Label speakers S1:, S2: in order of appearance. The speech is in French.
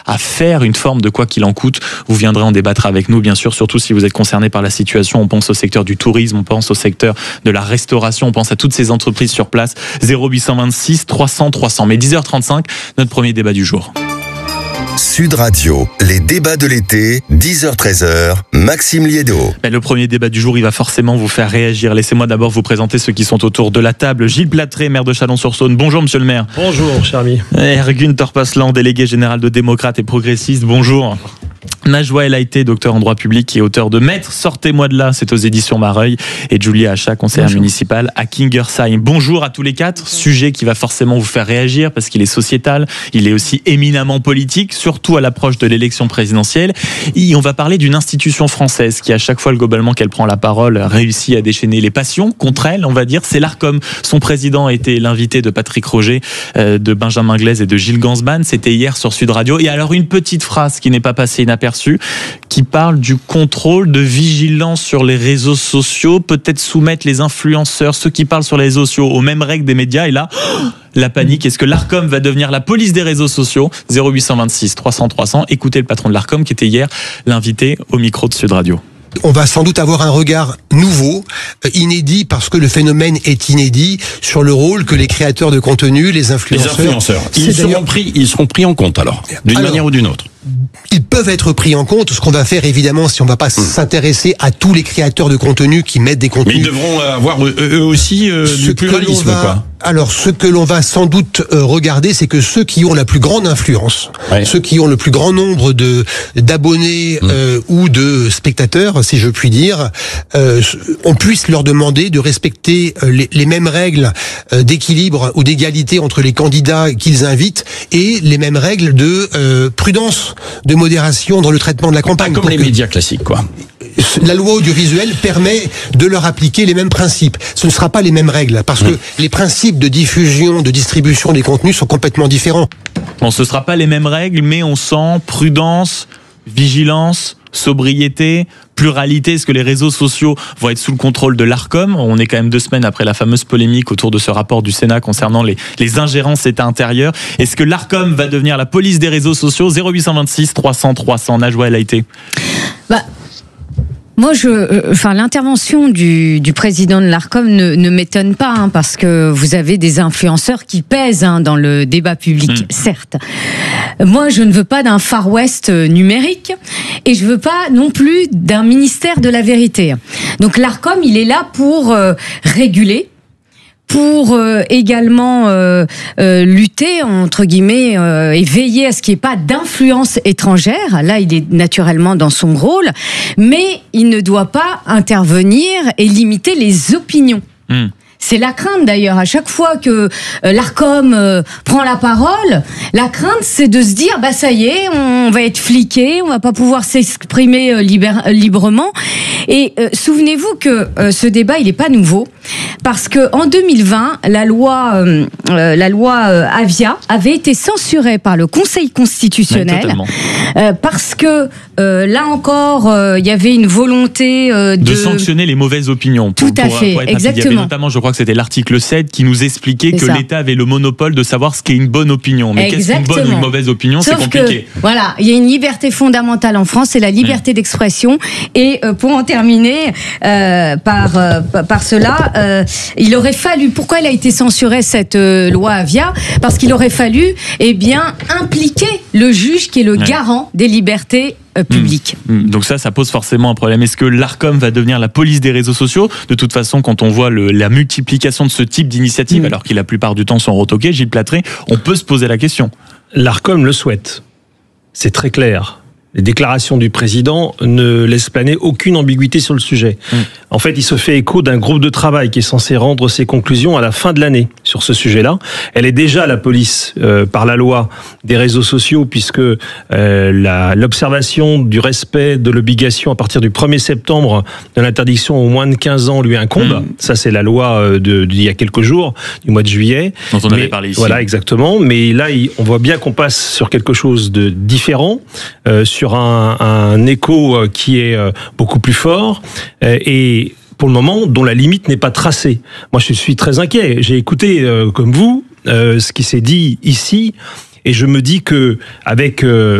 S1: à faire une forme de quoi qu'il en coûte. Vous viendrez en débattre avec nous, bien sûr, surtout si vous êtes concerné par la situation. On pense au secteur du tourisme, on pense au secteur de la restauration, on pense à toutes ces entreprises sur place. 0826 300 300. Mais 10h35, notre premier débat du jour.
S2: Sud Radio, les débats de l'été, 10h-13h, Maxime Liédot.
S1: Le premier débat du jour, il va forcément vous faire réagir. Laissez-moi d'abord vous présenter ceux qui sont autour de la table. Gilles Platré, maire de Chalon-sur-Saône. Bonjour, monsieur le maire.
S3: Bonjour, cher ami.
S1: Ergun Torpaslan, délégué général de Démocrates et Progressistes. Bonjour. Najwa El Haïté, docteur en droit public et auteur de Maître, sortez-moi de là, c'est aux éditions Mareuil, et Julia Achat, conseillère municipale à Kingersheim. Bonjour à tous les quatre. Sujet qui va forcément vous faire réagir parce qu'il est sociétal, il est aussi éminemment politique, surtout à l'approche de l'élection présidentielle. Et on va parler d'une institution française qui, à chaque fois globalement qu'elle prend la parole, réussit à déchaîner les passions contre elle, on va dire. C'est l'Arcom. Son président a été l'invité de Patrick Roger, de Benjamin Glaise et de Gilles Gansban. C'était hier sur Sud Radio. Et alors une petite phrase qui n'est pas passée inaperçue, qui parle du contrôle de vigilance sur les réseaux sociaux, peut-être soumettre les influenceurs, ceux qui parlent sur les réseaux sociaux, aux mêmes règles des médias. Et là, la panique. Est-ce que l'Arcom va devenir la police des réseaux sociaux ? 0826 300 300. Écoutez le patron de l'Arcom qui était hier l'invité au micro de Sud Radio.
S4: On va sans doute avoir un regard nouveau, inédit, parce que le phénomène est inédit, sur le rôle que les créateurs de contenu, les influenceurs...
S5: Ils seront pris en compte alors, d'une manière ou d'une autre.
S4: Ils peuvent être pris en compte. Ce qu'on va faire, évidemment, si on ne va pas s'intéresser à tous les créateurs de contenu qui mettent des contenus...
S5: Mais ils devront avoir eux aussi du pluralisme, quoi.
S4: Alors, ce que l'on va sans doute regarder, c'est que ceux qui ont la plus grande influence, ceux qui ont le plus grand nombre d'abonnés ou de spectateurs, si je puis dire, on puisse leur demander de respecter les mêmes règles d'équilibre ou d'égalité entre les candidats qu'ils invitent et les mêmes règles de prudence, de modération dans le traitement de la campagne.
S5: Pas comme les médias classiques, quoi.
S4: La loi audiovisuelle permet de leur appliquer les mêmes principes. Ce ne sera pas les mêmes règles, parce que les principes de diffusion, de distribution des contenus sont complètement différents.
S1: Bon, ce ne sera pas les mêmes règles, mais on sent prudence, vigilance, sobriété, pluralité. Est-ce que les réseaux sociaux vont être sous le contrôle de l'Arcom ? On est quand même 2 semaines après la fameuse polémique autour de ce rapport du Sénat concernant les ingérences État intérieur. Est-ce que l'Arcom va devenir la police des réseaux sociaux ? 0826 300 300. Najwa El Haïté.
S6: Moi, l'intervention du président de l'Arcom ne m'étonne pas, parce que vous avez des influenceurs qui pèsent dans le débat public, certes. Moi, je ne veux pas d'un Far West numérique et je veux pas non plus d'un ministère de la vérité. Donc l'Arcom, il est là pour réguler, pour également lutter, entre guillemets, et veiller à ce qu'il n'y ait pas d'influence étrangère. Là, il est naturellement dans son rôle, mais il ne doit pas intervenir et limiter les opinions. C'est la crainte d'ailleurs, à chaque fois que l'Arcom prend la parole, la crainte c'est de se dire ça y est, on va être fliqué, on va pas pouvoir s'exprimer librement. Et souvenez-vous que ce débat il est pas nouveau, parce que en 2020 la loi Avia avait été censurée par le Conseil constitutionnel, parce que là encore il y avait une volonté de sanctionner
S1: les mauvaises opinions.
S6: Tout à fait, exactement.
S1: Il y avait notamment, je crois que c'était l'article 7 qui nous expliquait que l'État avait le monopole de savoir ce qu'est une bonne opinion. Mais qu'est-ce qu'une bonne ou une mauvaise opinion ? C'est compliqué.
S6: Voilà, il y a une liberté fondamentale en France, c'est la liberté d'expression. Et pour en terminer par cela, il aurait fallu, pourquoi elle a été censurée cette loi Avia ? Parce qu'il aurait fallu impliquer le juge qui est le garant des libertés public.
S1: Donc ça pose forcément un problème. Est-ce que l'Arcom va devenir la police des réseaux sociaux ? De toute façon, quand on voit la multiplication de ce type d'initiatives, alors qui la plupart du temps sont retoquées, Gilles Platré, on peut se poser la question.
S3: L'Arcom le souhaite. C'est très clair. Les déclarations du président ne laissent planer aucune ambiguïté sur le sujet. En fait, il se fait écho d'un groupe de travail qui est censé rendre ses conclusions à la fin de l'année sur ce sujet-là. Elle est déjà la police par la loi des réseaux sociaux, puisque l'observation du respect de l'obligation à partir du 1er septembre de l'interdiction aux moins de 15 ans lui incombe. Ça, c'est la loi d'il y a quelques jours, du mois de juillet.
S1: Dont on avait parlé ici.
S3: Voilà, exactement. Mais là, on voit bien qu'on passe sur quelque chose de différent, sur un écho qui est beaucoup plus fort et pour le moment dont la limite n'est pas tracée. Moi, je suis très inquiet. J'ai écouté, comme vous, ce qui s'est dit ici et je me dis que avec